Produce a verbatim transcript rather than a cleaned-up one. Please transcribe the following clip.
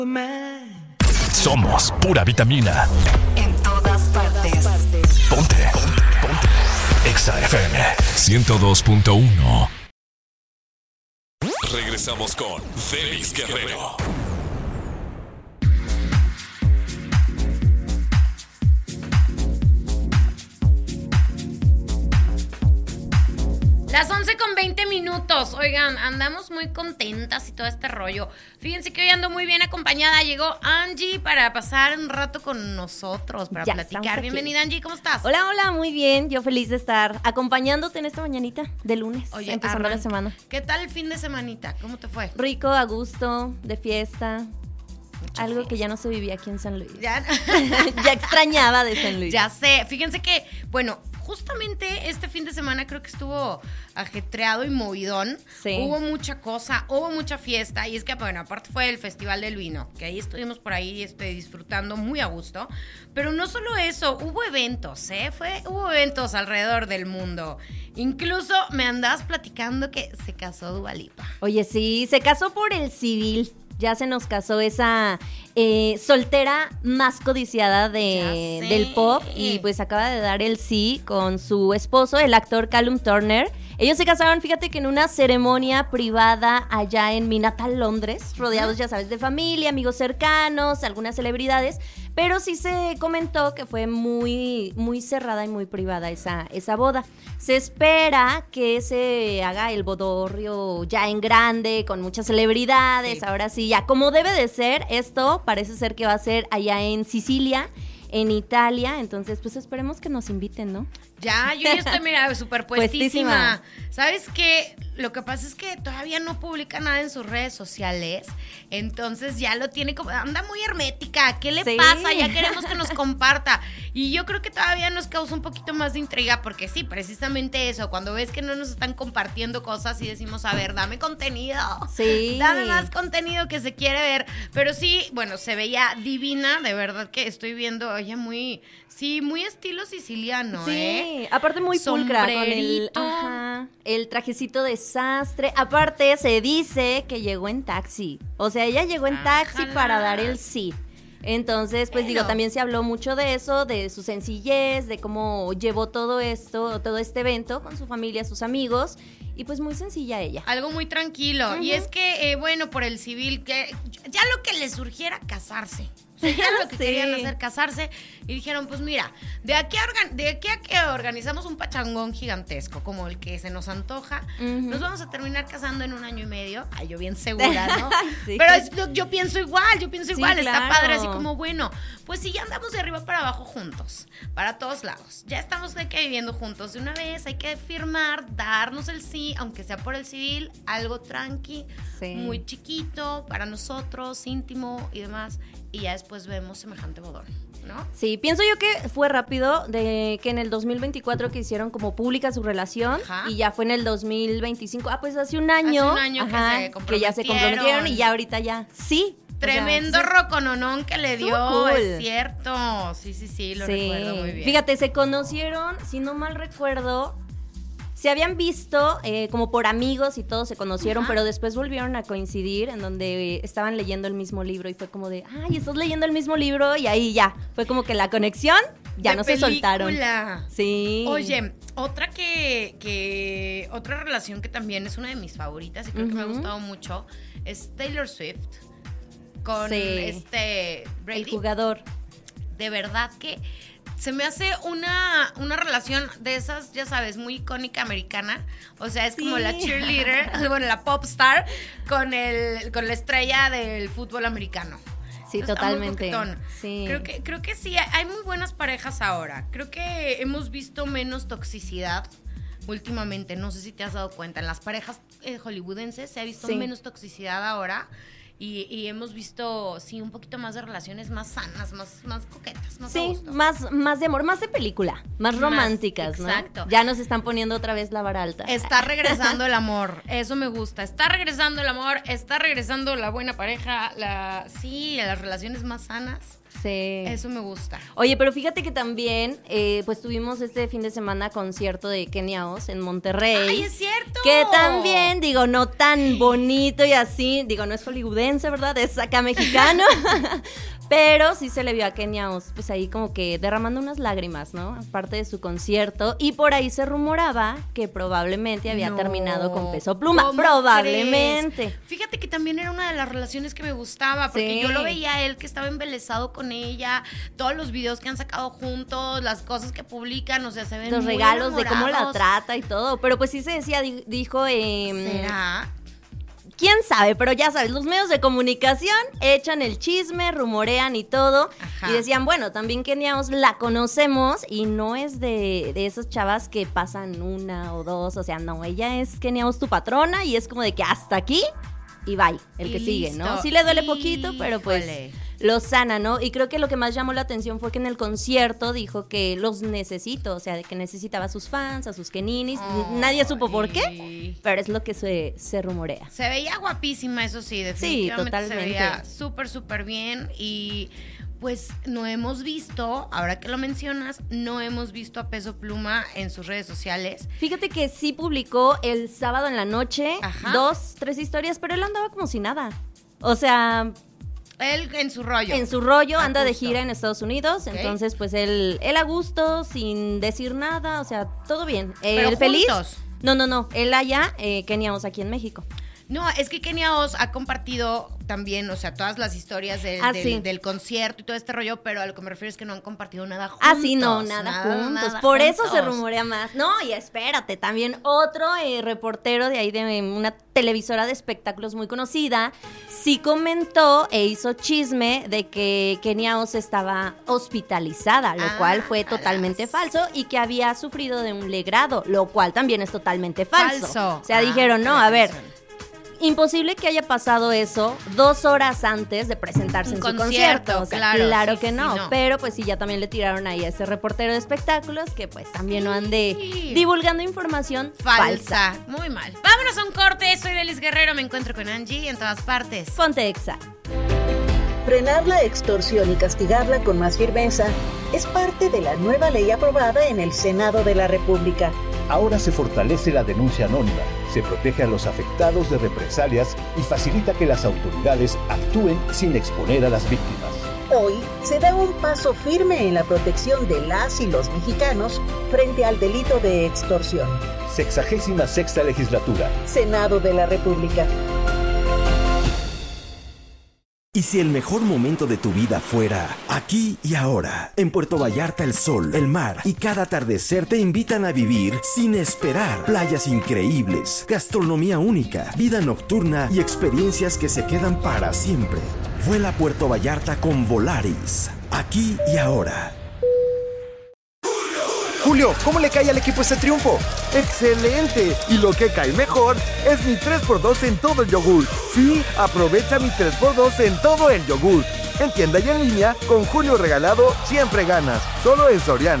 Somos pura vitamina. En todas partes. Ponte, ponte, ponte. Exa F M ciento dos punto uno. Regresamos con Félix Guerrero. Las once con veinte minutos. Oigan, andamos muy contentas y todo este rollo. Fíjense que hoy ando muy bien acompañada. Llegó Angie para pasar un rato con nosotros, para ya platicar. Bienvenida, Angie, ¿cómo estás? Hola, hola, muy bien. Yo feliz de estar acompañándote en esta mañanita de lunes, Oye, empezando arran- la semana. ¿Qué tal el fin de semanita? ¿Cómo te fue? Rico, a gusto, de fiesta. Mucha Algo fiesta. que ya no se vivía aquí en San Luis. Ya, Ya extrañaba de San Luis. ya sé. Fíjense que, bueno, justamente este fin de semana creo que estuvo ajetreado y movidón. Sí. Hubo mucha cosa, hubo mucha fiesta. Y es que, bueno, aparte fue el Festival del Vino, que ahí estuvimos por ahí este, disfrutando muy a gusto. Pero no solo eso, hubo eventos, ¿eh? Fue, hubo eventos alrededor del mundo. Incluso me andabas platicando que se casó Dua Lipa. Oye, sí, se casó por el civil. Ya se nos casó esa eh, soltera más codiciada de, Ya sé. del pop. Y pues acaba de dar el sí con su esposo, el actor Callum Turner. Ellos se casaron, fíjate que en una ceremonia privada allá en mi natal Londres, rodeados, ya sabes, de familia, amigos cercanos, algunas celebridades. Pero sí se comentó que fue muy, muy cerrada y muy privada esa, esa boda. Se espera que se haga el bodorrio ya en grande, con muchas celebridades. Sí. Ahora sí, ya como debe de ser, esto parece ser que va a ser allá en Sicilia, en Italia. Entonces, pues esperemos que nos inviten, ¿no? Ya, yo ya estoy, mira, súper puestísima. Puestísima. ¿Sabes qué? Lo que pasa es que todavía no publica nada en sus redes sociales, entonces ya lo tiene como, anda muy hermética. ¿Qué le Sí. pasa? Ya queremos que nos comparta. Y yo creo que todavía nos causa un poquito más de intriga, porque sí, precisamente eso, cuando ves que no nos están compartiendo cosas y decimos, a ver, dame contenido. Sí. Dame más contenido que se quiere ver. Pero sí, bueno, se veía divina, de verdad que estoy viendo ella muy, sí, muy estilo siciliano, Sí, ¿eh? aparte muy pulcra con el, Sombrerito. ajá, el trajecito de sastre. Aparte se dice que llegó en taxi. O sea, ella llegó en taxi Ájala. para dar el sí. Entonces, pues Bueno. digo, también se habló mucho de eso, de su sencillez, de cómo llevó todo esto, todo este evento con su familia, sus amigos. Y pues muy sencilla ella. Algo muy tranquilo. Ujú. Y es que, eh, bueno, por el civil, que ya lo que le surgiera casarse. O sea, ya lo que Sí. querían hacer, casarse. Y dijeron, pues mira, de aquí, a organ- de aquí a que organizamos un pachangón gigantesco, como el que se nos antoja, Ujú. nos vamos a terminar casando en un año y medio. Ay, yo bien segura, ¿no? Sí. Pero es- yo, yo pienso igual, yo pienso Sí, igual. Está claro. padre, así como, bueno, pues si ya andamos de arriba para abajo juntos, para todos lados. Ya estamos de que viviendo juntos de una vez, hay que firmar, darnos el sí, aunque sea por el civil, algo tranqui, Sí. muy chiquito para nosotros, íntimo y demás. Y ya después vemos semejante bodón, ¿no? Sí, pienso yo que fue rápido, de que en el dos mil veinticuatro que hicieron como pública su relación. Ajá. Y ya fue en el dos mil veinticinco, ah, pues hace un año. Hace un año que ajá, se que ya se comprometieron. comprometieron y ya ahorita ya, sí. o sea, Tremendo sí, rocononón que le dio, Estuvo cool. es cierto. Sí, sí, sí, lo sí. recuerdo muy bien. Fíjate, se conocieron, si no mal recuerdo, se habían visto eh, como por amigos y todos se conocieron, Ajá. pero después volvieron a coincidir en donde eh, estaban leyendo el mismo libro y fue como de, ay, estás leyendo el mismo libro y ahí ya, fue como que la conexión, ya De no se soltaron. película. Sí. Oye, otra que, que, otra relación que también es una de mis favoritas y creo que me ha Ujú. gustado mucho es Taylor Swift con Sí. este el Brady. jugador. De verdad que se me hace una, una relación de esas, ya sabes, muy icónica americana. O sea, es como Sí. la cheerleader, bueno, la pop star con, el, con la estrella del fútbol americano. Sí, Está muy totalmente. coquetón. Sí. Creo que, creo que sí, hay muy buenas parejas ahora. Creo que hemos visto menos toxicidad últimamente. No sé si te has dado cuenta. En las parejas eh, hollywoodenses se ha visto Sí. menos toxicidad ahora. Y, y hemos visto, sí, un poquito más de relaciones más sanas, más, más coquetas, más a Sí, gusto. más, más de amor, más de película, más Más, románticas, ¿no? exacto. Ya nos están poniendo otra vez la vara alta. Está regresando el amor, eso me gusta. Está regresando el amor, está regresando la buena pareja, la sí, las relaciones más sanas. Sí. Eso me gusta. Oye, pero fíjate que también, eh, pues tuvimos este fin de semana concierto de Kenia Oz en Monterrey. ¡Ay, es cierto! Que también, digo, no tan bonito y así, digo, no es hollywoodense, ¿verdad? Es acá mexicano. Pero sí se le vio a Kenia Oz, pues ahí como que derramando unas lágrimas, ¿no? Aparte de su concierto. Y por ahí se rumoraba que probablemente había No, terminado con Peso Pluma. ¿cómo Probablemente. crees? Fíjate que también era una de las relaciones que me gustaba, porque Sí. yo lo veía a él que estaba embelesado con ella, todos los videos que han sacado juntos, las cosas que publican, o sea, se ven Los muy regalos de cómo la enamorados. trata y todo. Pero pues sí se decía, di- dijo... Eh, ¿Será? ¿Quién sabe? Pero ya sabes, los medios de comunicación echan el chisme, rumorean y todo. Ajá. Y decían, bueno, también Kenia Oz la conocemos y no es de, de esas chavas que pasan una o dos. O sea, no, ella es Kenia Oz tu patrona y es como de que hasta aquí y bye, el Y que sigue, ¿no? listo. Sí le duele poquito, pero pues Híjole. lo sana, ¿no? Y creo que lo que más llamó la atención fue que en el concierto dijo que los necesito, o sea, de que necesitaba a sus fans, a sus keninis. Nadie supo por qué, Ay. pero es lo que se, se rumorea. Se veía guapísima, eso sí, definitivamente totalmente. se veía súper, súper bien y pues no hemos visto, ahora que lo mencionas, no hemos visto a Peso Pluma en sus redes sociales. Fíjate que sí publicó el sábado en la noche Ajá. dos, tres historias, pero él andaba como si nada. O sea, Él en su rollo. en su rollo, A anda de gusto. gira en Estados Unidos, Ok. entonces pues él, él a gusto, sin decir nada, o sea, todo bien. Pero Él feliz. juntos. No, no, no, él allá, eh, Kenia Oz aquí en México. No, es que Kenia Oz ha compartido también, o sea, todas las historias del, Ah, del, sí. del concierto y todo este rollo, pero a lo que me refiero es que no han compartido nada juntos. Ah, sí, no, nada, juntos. nada Por eso se juntos. rumorea más. No, y espérate, también otro eh, reportero de ahí de una televisora de espectáculos muy conocida, sí comentó e hizo chisme de que Kenia Oz estaba hospitalizada, lo Ah, cual fue totalmente alas. falso y que había sufrido de un legrado, lo cual también es totalmente falso. Falso. O sea, Ah, dijeron, no, qué a ver, atención. imposible que haya pasado eso dos horas antes de presentarse Un en su concierto, concierto. O sea, claro, claro sí, que sí, no. no. Pero pues sí, ya también le tiraron ahí a ese reportero de espectáculos que pues también no ande Sí. divulgando información falsa. Falsa. Muy mal. Vámonos a un corte. Soy Delis Guerrero. Me encuentro con Angie en todas partes. Ponte Exa. Frenar la extorsión y castigarla con más firmeza es parte de la nueva ley aprobada en el Senado de la República. Ahora se fortalece la denuncia anónima, se protege a los afectados de represalias y facilita que las autoridades actúen sin exponer a las víctimas. Hoy se da un paso firme en la protección de las y los mexicanos frente al delito de extorsión. Sexagésima sexta legislatura. Senado de la República. ¿Y si el mejor momento de tu vida fuera aquí y ahora? En Puerto Vallarta el sol, el mar y cada atardecer te invitan a vivir sin esperar. Playas increíbles, gastronomía única, vida nocturna y experiencias que se quedan para siempre. Vuela a Puerto Vallarta con Volaris. Aquí y ahora. Julio, ¿cómo le cae al equipo este triunfo? ¡Excelente! Y lo que cae mejor es mi tres por dos en todo el yogur. Sí, aprovecha mi tres por dos en todo el yogur. En tienda y en línea, con Julio regalado, siempre ganas. Solo en Soriana.